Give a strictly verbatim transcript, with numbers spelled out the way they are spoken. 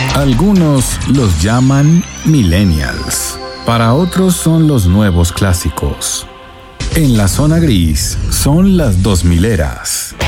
Algunos los llaman millennials, para otros son los nuevos clásicos. En la zona gris son las dos mileras.